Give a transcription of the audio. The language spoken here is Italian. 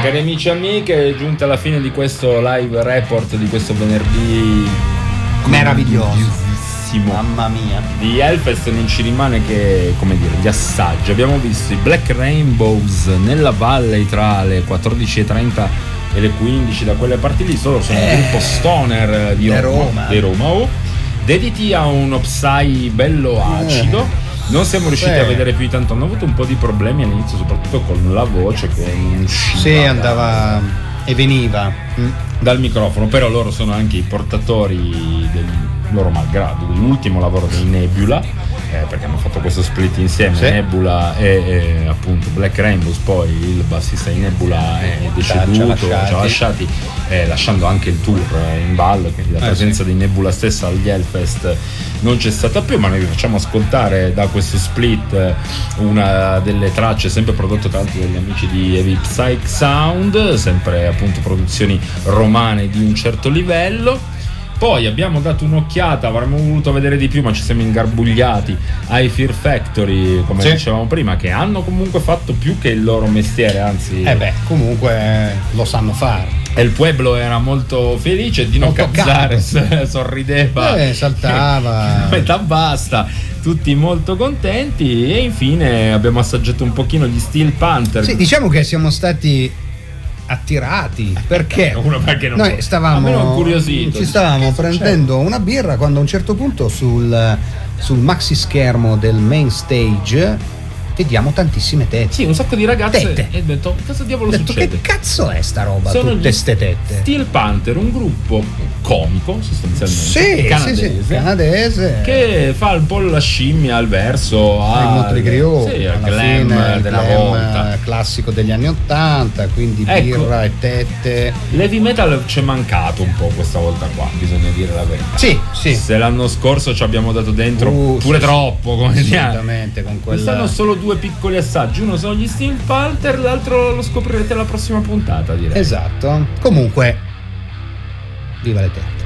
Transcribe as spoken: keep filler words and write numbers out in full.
cari amici e amiche, è giunta alla fine di questo live report di questo venerdì meraviglioso. Mamma mia. Di Hellfest non ci rimane che, come dire, gli assaggi. Abbiamo visto i Black Rainbows nella Valley tra le quattordici e trenta e le quindici, da quelle parti lì. Solo sono eh, un gruppo stoner di Roma, Roma. di Roma. Oh. Dediti a uno psy bello acido. Eh. Non siamo riusciti Beh. a vedere più di tanto. Hanno avuto un po' di problemi all'inizio, soprattutto con la voce che non usciva. Sì, andava e veniva mm. dal microfono. Però loro sono anche i portatori del loro malgrado dell'ultimo lavoro dei Nebula, eh, perché hanno fatto questo split insieme, sì. Nebula e, e appunto Black Rainbows. Poi il bassista di Nebula è deceduto, ci ha lasciati, eh, lasciando anche il tour in ballo, quindi la eh, presenza sì. di Nebula stessa agli Hellfest non c'è stata più. Ma noi vi facciamo ascoltare da questo split una delle tracce sempre prodotte tra l'altro dagli amici di Heavy Psych Sound, sempre appunto produzioni romane di un certo livello. Poi abbiamo dato un'occhiata, avremmo voluto vedere di più, ma ci siamo ingarbugliati ai Fear Factory, come sì. dicevamo prima, che hanno comunque fatto più che il loro mestiere, anzi. Eh beh, comunque lo sanno fare. E il Pueblo era molto felice, Dino Cazares sorrideva, eh, saltava, metà basta, tutti molto contenti. E infine abbiamo assaggiato un pochino di Steel Panther. Sì, diciamo che siamo stati attirati perché, Uno perché non noi stavamo incuriosito, ci stavamo prendendo una birra quando a un certo punto sul, sul maxi schermo del main stage vediamo tantissime tette. Sì, un sacco di ragazze. Tette. E ho detto, cosa diavolo ho detto, succede? Che cazzo è sta roba? Sono tutte ste tette. Steel Panther, un gruppo comico sostanzialmente, sì, canadese, sì, sì, canadese, che fa un po' la scimmia al verso al Motley Crue, sì, al alla glam fine, della glam volta, classico degli anni ottanta, quindi ecco, birra e tette. L'heavy metal ci è mancato un po' questa volta qua, bisogna dire la verità. Sì, sì. Se l'anno scorso ci abbiamo dato dentro uh, pure sì, troppo, come assolutamente, con quella... Quest'anno solo due piccoli assaggi, uno sono gli Steel Panther, l'altro lo scoprirete alla prossima puntata, direi. Esatto. Comunque, viva le tette.